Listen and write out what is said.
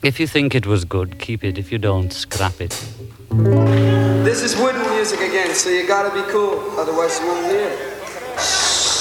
If you think it was good, keep it. If you don't, scrap it. This is wooden music again, so you gotta be cool, otherwise you won't hear it.